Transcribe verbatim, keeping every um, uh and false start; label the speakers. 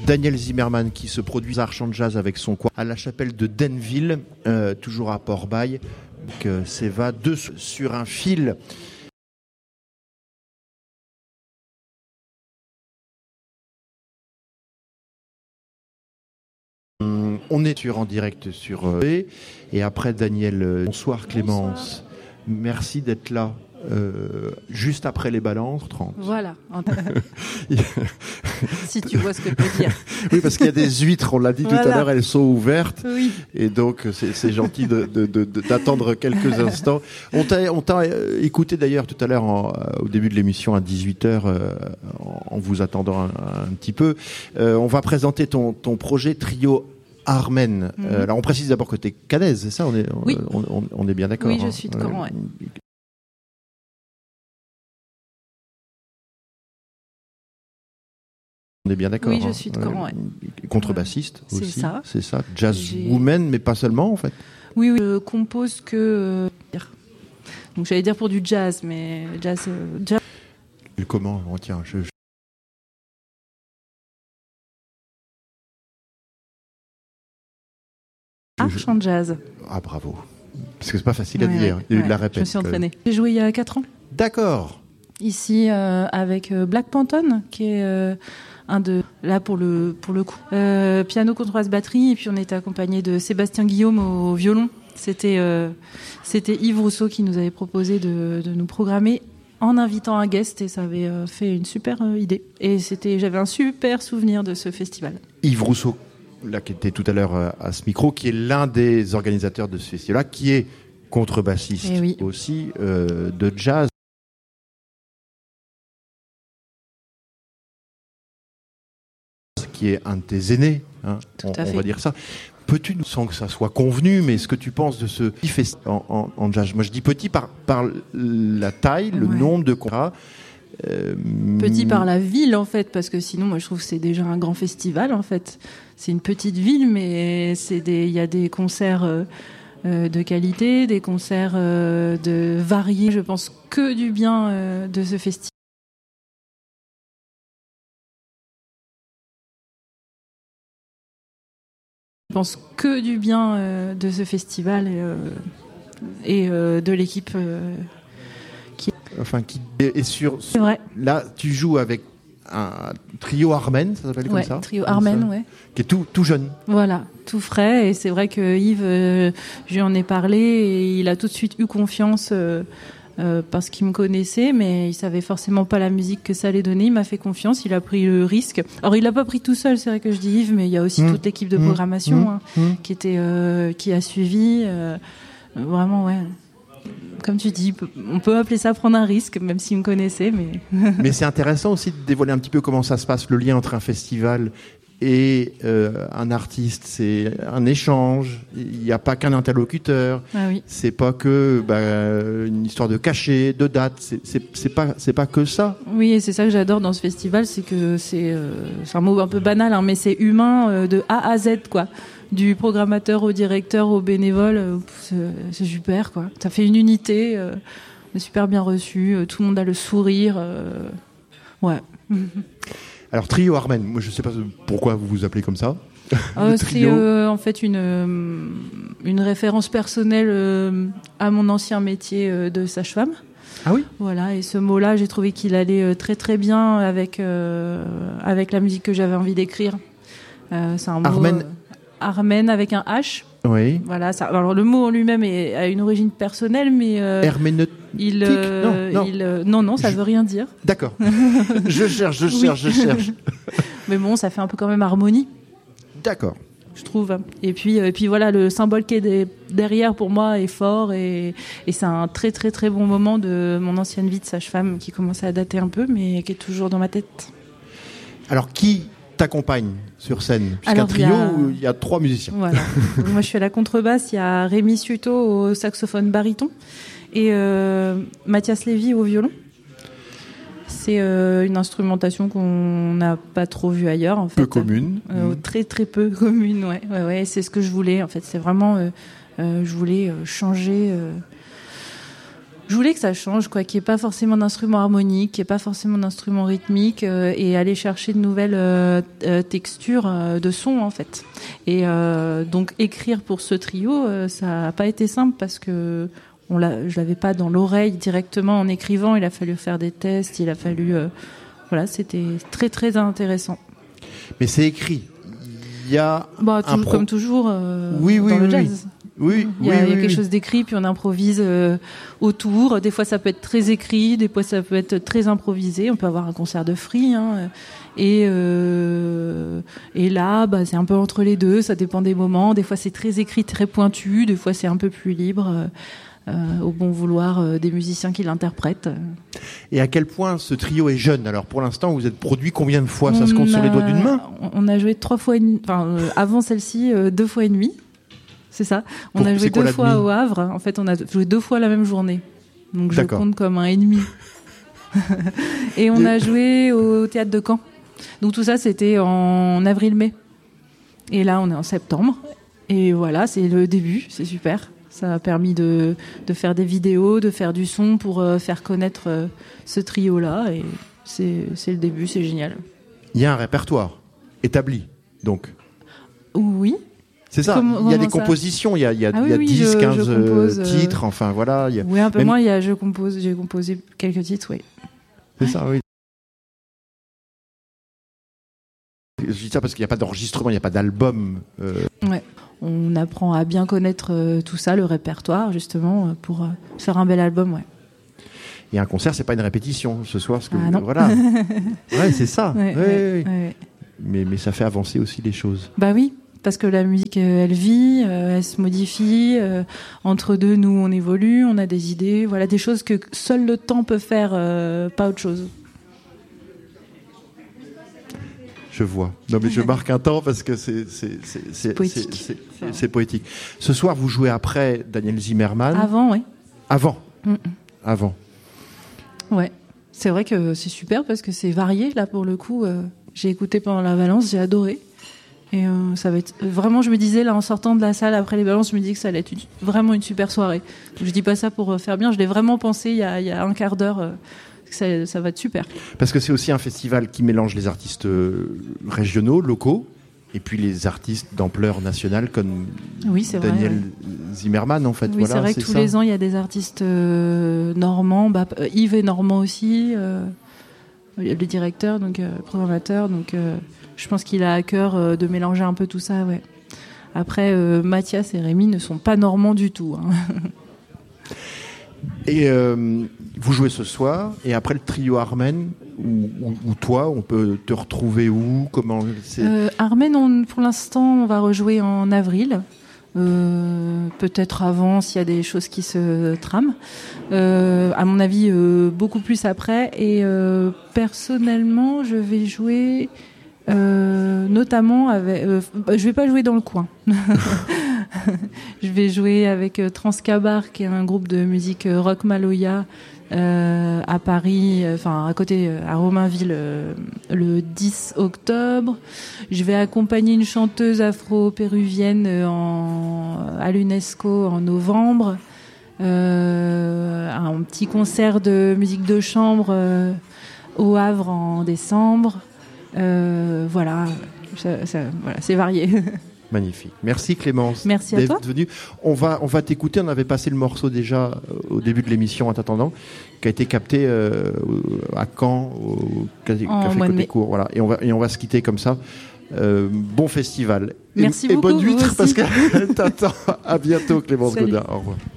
Speaker 1: Daniel Zimmerman qui se produit à chant de jazz avec son quoi à la chapelle de Denville, euh, toujours à Port-Bail. Donc, euh, c'est va deux sur un fil. On est sur en direct sur euh, et après Daniel. Euh, bonsoir Clémence. Bonsoir. Merci d'être là. Euh, juste après les balances trente.
Speaker 2: Voilà. Si tu vois ce que je veux dire.
Speaker 1: Oui, parce qu'il y a des huîtres, on l'a dit voilà. Tout à l'heure, elles sont ouvertes.
Speaker 2: Oui.
Speaker 1: Et donc, c'est, c'est gentil de, de, de, d'attendre quelques instants. On t'a, on t'a écouté d'ailleurs tout à l'heure en, au début de l'émission à dix-huit heures euh, en vous attendant un, un petit peu. Euh, on va présenter ton, ton projet Trio Armen. Mm-hmm. Euh, alors, on précise d'abord que tu es canaise, c'est ça on est,
Speaker 2: oui.
Speaker 1: on, on, on est bien d'accord.
Speaker 2: Oui, je suis de Caen, ouais.
Speaker 1: On est bien d'accord.
Speaker 2: Oui, je suis de Caen, ouais.
Speaker 1: Contrebassiste
Speaker 2: c'est
Speaker 1: aussi.
Speaker 2: Ça.
Speaker 1: C'est ça. Jazz J'ai... woman, mais pas seulement en fait.
Speaker 2: Oui, oui. Je compose que. Donc j'allais dire pour du jazz, mais jazz. Euh, jazz...
Speaker 1: Comment on tient je...
Speaker 2: Ah, je chante jazz.
Speaker 1: Ah, bravo. Parce que c'est pas facile à
Speaker 2: ouais,
Speaker 1: dire.
Speaker 2: Ouais,
Speaker 1: Il y a eu
Speaker 2: ouais.
Speaker 1: de la répète.
Speaker 2: Je me suis entraînée. J'ai joué il y a quatre ans.
Speaker 1: D'accord.
Speaker 2: Ici, euh, avec euh, Black Panton, qui est euh, un de. Là, pour le, pour le coup. Euh, piano, contrebasse, batterie. Et puis, on était accompagné de Sébastien Guillaume au violon. C'était, euh, c'était Yves Rousseau qui nous avait proposé de, de nous programmer en invitant un guest. Et ça avait euh, fait une super euh, idée. Et c'était, j'avais un super souvenir de ce festival.
Speaker 1: Yves Rousseau, là, qui était tout à l'heure euh, à ce micro, qui est l'un des organisateurs de ce festival-là, qui est contrebassiste
Speaker 2: oui.
Speaker 1: aussi euh, de jazz. Qui est un de tes aînés, hein, on, on va dire ça. Peux-tu, sans que ça soit convenu, mais ce que tu penses de ce festival en, en, en jazz? Moi, je dis petit par, par la taille, le ouais. nombre de contrats.
Speaker 2: Euh, petit par la ville, en fait, parce que sinon, moi, je trouve que c'est déjà un grand festival, en fait. C'est une petite ville, mais c'est des, il y a des concerts euh, euh, de qualité, des concerts euh, de variés. Je pense que du bien euh, de ce festival. Je pense que du bien euh, de ce festival et, euh, et euh, de l'équipe euh, qui.
Speaker 1: Enfin, qui est sur.
Speaker 2: C'est vrai.
Speaker 1: Là, tu joues avec un trio Armen, ça s'appelle
Speaker 2: ouais,
Speaker 1: comme ça.
Speaker 2: Trio Armen, ouais.
Speaker 1: Qui est tout, tout jeune.
Speaker 2: Voilà, tout frais. Et c'est vrai que Yves, euh, je lui en ai parlé et il a tout de suite eu confiance. Euh, Euh, parce qu'il me connaissait, mais il savait forcément pas la musique que ça allait donner. Il m'a fait confiance, il a pris le risque. Alors il l'a pas pris tout seul, c'est vrai que je dis Yves, mais il y a aussi mmh. toute l'équipe de programmation mmh. hein, mmh. qui était, euh, qui a suivi. Euh, vraiment, ouais. Comme tu dis, on peut appeler ça prendre un risque, même s'il me connaissait, mais.
Speaker 1: Mais c'est intéressant aussi de dévoiler un petit peu comment ça se passe, le lien entre un festival et euh, un artiste. C'est un échange, il n'y a pas qu'un interlocuteur,
Speaker 2: ah oui.
Speaker 1: c'est pas que bah, une histoire de cachet, de date, c'est, c'est, c'est, pas, c'est pas que ça.
Speaker 2: Oui, et c'est ça que j'adore dans ce festival, c'est que c'est, euh, c'est un mot un peu banal, hein, mais c'est humain euh, de A à Z, quoi. Du programmateur au directeur, au bénévole, euh, c'est, c'est super, quoi. Ça fait une unité, euh, on est super bien reçu, euh, tout le monde a le sourire, euh, ouais.
Speaker 1: Alors, Trio Armen, moi je ne sais pas pourquoi vous vous appelez comme ça.
Speaker 2: Euh, c'est euh, en fait une, euh, une référence personnelle euh, à mon ancien métier euh, de sage-femme.
Speaker 1: Ah oui.
Speaker 2: Voilà, et ce mot-là, j'ai trouvé qu'il allait euh, très très bien avec, euh, avec la musique que j'avais envie d'écrire. Euh, c'est un mot.
Speaker 1: Armen.
Speaker 2: Euh, Armen avec un H.
Speaker 1: Oui.
Speaker 2: Voilà, ça, alors le mot en lui-même est, a une origine personnelle, mais. Euh,
Speaker 1: Herméneutique.
Speaker 2: Il, euh,
Speaker 1: non, non.
Speaker 2: Il, euh, non, non, ça
Speaker 1: je...
Speaker 2: veut rien dire.
Speaker 1: D'accord. je cherche, je cherche, oui. je cherche.
Speaker 2: Mais bon, ça fait un peu quand même harmonie.
Speaker 1: D'accord.
Speaker 2: Je trouve. Et puis, et puis voilà, le symbole qui est des, derrière pour moi est fort et, et c'est un très très très bon moment de mon ancienne vie de sage-femme qui commence à dater un peu, mais qui est toujours dans ma tête.
Speaker 1: Alors qui t'accompagne sur scène? Puisqu'un
Speaker 2: Alors,
Speaker 1: trio
Speaker 2: il y a...
Speaker 1: où il y a trois musiciens.
Speaker 2: Voilà. Moi, je suis à la contrebasse. Il y a Rémi Suto au saxophone baryton et euh, Mathias Lévy au violon. C'est euh, une instrumentation qu'on n'a pas trop vue ailleurs, en fait.
Speaker 1: Peu commune.
Speaker 2: Euh, mmh. Très très peu commune, ouais. ouais, ouais. C'est ce que je voulais, en fait. C'est vraiment, euh, euh, je voulais euh, changer, euh, je voulais que ça change, quoi, qu'il n'y ait pas forcément d'instrument harmonique, qu'il n'y ait pas forcément d'instrument rythmique, euh, et aller chercher de nouvelles euh, euh, textures euh, de son, en fait. Et euh, donc écrire pour ce trio, euh, ça n'a pas été simple parce que on l'a, je l'avais pas dans l'oreille directement en écrivant. Il a fallu faire des tests, il a fallu, euh, voilà, c'était très très intéressant.
Speaker 1: Mais c'est écrit. Il y a
Speaker 2: bah,
Speaker 1: un
Speaker 2: tout,
Speaker 1: pro...
Speaker 2: comme toujours euh,
Speaker 1: oui, oui,
Speaker 2: dans le
Speaker 1: oui,
Speaker 2: jazz.
Speaker 1: Oui,
Speaker 2: il y a,
Speaker 1: oui,
Speaker 2: il y a
Speaker 1: oui,
Speaker 2: quelque
Speaker 1: oui.
Speaker 2: chose d'écrit, puis on improvise euh, autour. Des fois, ça peut être très écrit, des fois, ça peut être très improvisé. On peut avoir un concert de free, hein, et euh, et là, bah, c'est un peu entre les deux. Ça dépend des moments. Des fois, c'est très écrit, très pointu. Des fois, c'est un peu plus libre, euh, euh, au bon vouloir euh, des musiciens qui l'interprètent.
Speaker 1: Et à quel point ce trio est jeune? Alors, pour l'instant, vous êtes produit combien de fois? Ça se compte sur les doigts d'une main?
Speaker 2: On a joué trois fois, une, enfin, euh, avant celle-ci, euh, deux fois et demi. C'est ça. On
Speaker 1: Pour,
Speaker 2: a joué
Speaker 1: quoi,
Speaker 2: deux fois
Speaker 1: demi
Speaker 2: au Havre. En fait, on a joué deux fois la même journée. Donc, je
Speaker 1: D'accord.
Speaker 2: compte comme un et demi. Et on a joué au Théâtre de Caen. Donc, tout ça, c'était en avril-mai. Et là, on est en septembre. Et voilà, c'est le début. C'est super. Ça a permis de, de faire des vidéos, de faire du son pour euh, faire connaître euh, ce trio-là. Et c'est, c'est le début. C'est génial.
Speaker 1: Il y a un répertoire établi, donc.
Speaker 2: Oui.
Speaker 1: C'est ça,
Speaker 2: Comment,
Speaker 1: il y a des
Speaker 2: ça
Speaker 1: compositions, il y a, il y a,
Speaker 2: ah oui,
Speaker 1: il y a
Speaker 2: oui,
Speaker 1: dix,
Speaker 2: je,
Speaker 1: quinze
Speaker 2: je compose,
Speaker 1: euh, titres, enfin voilà. Il y a...
Speaker 2: Oui, un peu
Speaker 1: Même...
Speaker 2: moins, il y a, je compose, j'ai composé quelques titres, oui.
Speaker 1: C'est ouais. ça, oui. Je dis ça parce qu'il n'y a pas d'enregistrement, il n'y a pas d'album. Euh...
Speaker 2: Ouais. On apprend à bien connaître euh, tout ça, le répertoire, justement, euh, pour euh, faire un bel album, ouais.
Speaker 1: Et un concert, c'est pas une répétition ce soir, parce que
Speaker 2: ah, non.
Speaker 1: voilà. Ouais, c'est ça.
Speaker 2: Ouais,
Speaker 1: ouais,
Speaker 2: ouais,
Speaker 1: ouais.
Speaker 2: Ouais.
Speaker 1: Mais, mais ça fait avancer aussi les choses.
Speaker 2: Bah oui. Parce que la musique, elle vit, elle se modifie. Entre deux, nous, on évolue, on a des idées, voilà, des choses que seul le temps peut faire, euh, pas autre chose.
Speaker 1: Je vois. Non, mais je marque un temps parce que c'est c'est c'est c'est
Speaker 2: poétique.
Speaker 1: C'est, c'est, c'est poétique. Ce soir, vous jouez après Daniel Zimmerman.
Speaker 2: Avant, oui.
Speaker 1: Avant.
Speaker 2: Mm-mm.
Speaker 1: Avant.
Speaker 2: Ouais. C'est vrai que c'est super parce que c'est varié là pour le coup. Euh, j'ai écouté pendant la Valence, j'ai adoré. Et euh, ça va être vraiment, je me disais là en sortant de la salle après les balances, je me disais que ça allait être une, vraiment une super soirée. Donc, je dis pas ça pour faire bien, je l'ai vraiment pensé il y a, il y a un quart d'heure. Euh, que ça, ça va être super.
Speaker 1: Parce que c'est aussi un festival qui mélange les artistes régionaux, locaux, et puis les artistes d'ampleur nationale comme
Speaker 2: oui, c'est
Speaker 1: Daniel
Speaker 2: vrai,
Speaker 1: ouais. Zimmerman en fait.
Speaker 2: Oui,
Speaker 1: voilà,
Speaker 2: c'est vrai
Speaker 1: c'est
Speaker 2: que tous
Speaker 1: ça.
Speaker 2: les ans il y a des artistes euh, normands. Bah, Yves est normand aussi, euh, le directeur, donc euh, programmateur. Donc euh, je pense qu'il a à cœur euh, de mélanger un peu tout ça. Ouais. Après, euh, Mathias et Rémi ne sont pas normands du tout. Hein.
Speaker 1: Et euh, vous jouez ce soir, et après le trio Armen, ou, ou, ou toi, on peut te retrouver où? Comment c'est...
Speaker 2: Euh, Armen, on, pour l'instant, on va rejouer en avril. Euh, peut-être avant, s'il y a des choses qui se trament. Euh, à mon avis, euh, beaucoup plus après. Et euh, personnellement, je vais jouer... Euh, notamment avec, euh, je vais pas jouer dans le coin. Je vais jouer avec euh, Transcabar, qui est un groupe de musique euh, rock maloya euh, à Paris, enfin euh, à côté euh, à Romainville, euh, le dix octobre. Je vais accompagner une chanteuse afro-péruvienne euh, en, à l'UNESCO en novembre. Euh, un petit concert de musique de chambre euh, au Havre en décembre. Euh, voilà, ça, ça, voilà, c'est varié.
Speaker 1: Magnifique. Merci Clémence.
Speaker 2: Merci à toi.
Speaker 1: Venue. On va, on va t'écouter. On avait passé le morceau déjà au début de l'émission en t'attendant, qui a été capté euh, à Caen, au Café Côté Court. Voilà. Et on va, et on va se quitter comme ça. Euh, bon festival.
Speaker 2: Merci
Speaker 1: et,
Speaker 2: beaucoup.
Speaker 1: Et bonne huître parce
Speaker 2: aussi.
Speaker 1: que t'attends. À bientôt Clémence
Speaker 2: Salut.
Speaker 1: Godin. Au revoir.